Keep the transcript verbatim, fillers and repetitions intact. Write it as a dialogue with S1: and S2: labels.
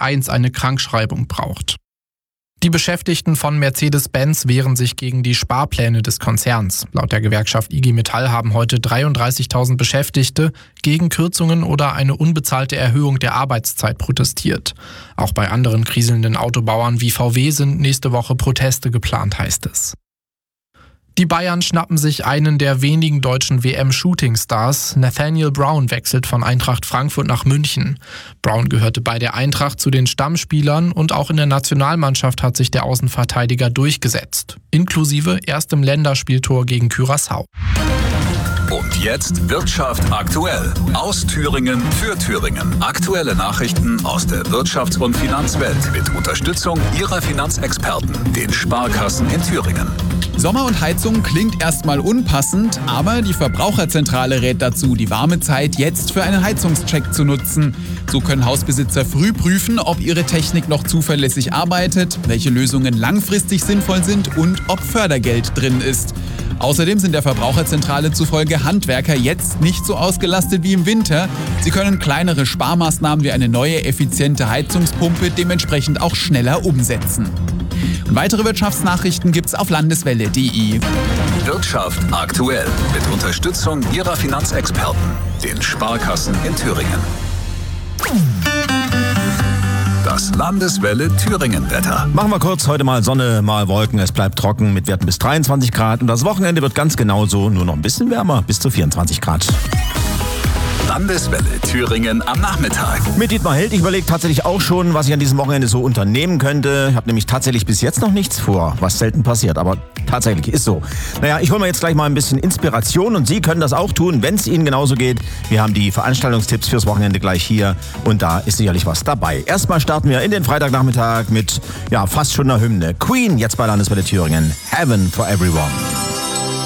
S1: eins eine Krankschreibung braucht. Die Beschäftigten von Mercedes-Benz wehren sich gegen die Sparpläne des Konzerns. Laut der Gewerkschaft I G Metall haben heute dreiunddreißigtausend Beschäftigte gegen Kürzungen oder eine unbezahlte Erhöhung der Arbeitszeit protestiert. Auch bei anderen kriselnden Autobauern wie V W sind nächste Woche Proteste geplant, heißt es. Die Bayern schnappen sich einen der wenigen deutschen W M-Shooting-Stars. Nathaniel Brown wechselt von Eintracht Frankfurt nach München. Brown gehörte bei der Eintracht zu den Stammspielern und auch in der Nationalmannschaft hat sich der Außenverteidiger durchgesetzt. Inklusive erstem Länderspieltor gegen Curaçao.
S2: Und jetzt Wirtschaft aktuell. Aus Thüringen für Thüringen. Aktuelle Nachrichten aus der Wirtschafts- und Finanzwelt mit Unterstützung Ihrer Finanzexperten, den Sparkassen in Thüringen.
S3: Sommer und Heizung klingt erstmal unpassend, aber die Verbraucherzentrale rät dazu, die warme Zeit jetzt für einen Heizungscheck zu nutzen. So können Hausbesitzer früh prüfen, ob ihre Technik noch zuverlässig arbeitet, welche Lösungen langfristig sinnvoll sind und ob Fördergeld drin ist. Außerdem sind der Verbraucherzentrale zufolge Handwerker jetzt nicht so ausgelastet wie im Winter. Sie können kleinere Sparmaßnahmen wie eine neue, effiziente Heizungspumpe dementsprechend auch schneller umsetzen. Und weitere Wirtschaftsnachrichten gibt's auf landeswelle punkt de.
S2: Wirtschaft aktuell mit Unterstützung Ihrer Finanzexperten, den Sparkassen in Thüringen. Das Landeswelle Thüringen-Wetter.
S4: Machen wir kurz, heute mal Sonne, mal Wolken. Es bleibt trocken mit Werten bis dreiundzwanzig Grad. Und das Wochenende wird ganz genauso, nur noch ein bisschen wärmer, bis zu vierundzwanzig Grad.
S2: Landeswelle Thüringen am Nachmittag.
S4: Mit Dietmar Held, ich überlege tatsächlich auch schon, was ich an diesem Wochenende so unternehmen könnte. Ich habe nämlich tatsächlich bis jetzt noch nichts vor, was selten passiert, aber tatsächlich ist so. Naja, ich hole mir jetzt gleich mal ein bisschen Inspiration und Sie können das auch tun, wenn es Ihnen genauso geht. Wir haben die Veranstaltungstipps fürs Wochenende gleich hier und da ist sicherlich was dabei. Erstmal starten wir in den Freitagnachmittag mit ja fast schon einer Hymne. Queen, jetzt bei Landeswelle Thüringen. Heaven for Everyone.